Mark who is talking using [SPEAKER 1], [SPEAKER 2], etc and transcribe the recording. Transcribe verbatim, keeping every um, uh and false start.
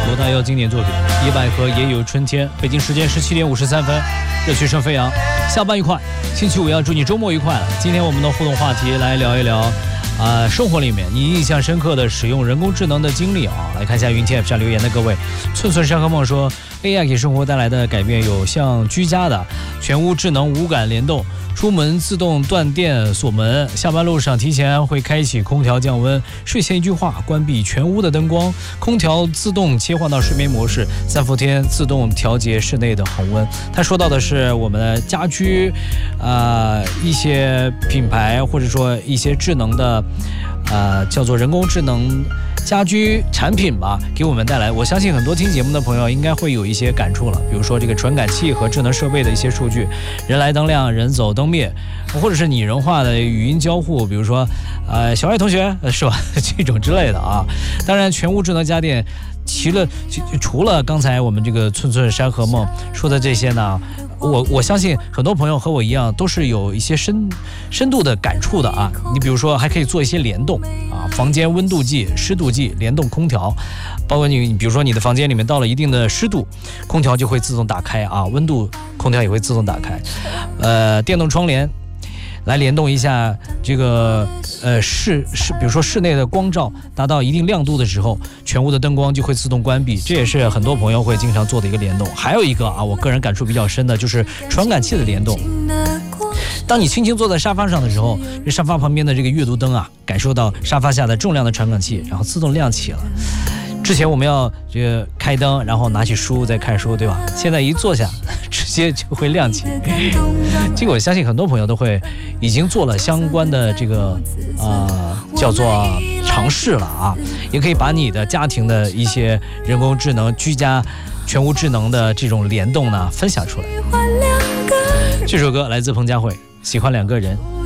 [SPEAKER 1] 罗大佑经典作品《野百合也有春天》。北京时间十七点五十三分，热曲声飞扬，下班愉快。星期五要祝你周末愉快了。今天我们的互动话题来聊一聊。啊、呃，生活里面你印象深刻的使用人工智能的经历啊，来看一下云天 App 上留言的各位。寸寸山河梦说 ，A I 给生活带来的改变有像居家的全屋智能无感联动，出门自动断电锁门，下班路上提前会开启空调降温，睡前一句话关闭全屋的灯光，空调自动切换到睡眠模式，三伏天自动调节室内的恒温。他说到的是我们的家居，啊、呃、一些品牌或者说一些智能的。呃，叫做人工智能家居产品吧，给我们带来，我相信很多听节目的朋友应该会有一些感触了。比如说这个传感器和智能设备的一些数据，人来灯亮，人走灯灭，或者是拟人化的语音交互，比如说，呃，小爱同学是吧，这种之类的啊。当然，全屋智能家电，除了除了刚才我们这个寸寸山河梦说的这些呢。我我相信很多朋友和我一样都是有一些深深度的感触的啊。你比如说还可以做一些联动啊，房间温度计、湿度计联动空调，包括你比如说你的房间里面到了一定的湿度，空调就会自动打开啊，温度空调也会自动打开。呃，电动窗帘。来联动一下这个呃室室，比如说室内的光照达到一定亮度的时候，全屋的灯光就会自动关闭，这也是很多朋友会经常做的一个联动。还有一个啊，我个人感触比较深的就是传感器的联动。当你轻轻坐在沙发上的时候，这沙发旁边的这个阅读灯啊，感受到沙发下的重量的传感器，然后自动亮起了。之前我们要这个开灯，然后拿起书再看书，对吧？现在一坐下，直接就会亮起。这个我相信很多朋友都会已经做了相关的这个呃叫做尝试了啊。也可以把你的家庭的一些人工智能、居家全屋智能的这种联动呢分享出来。这首歌来自彭佳慧，喜欢两个人。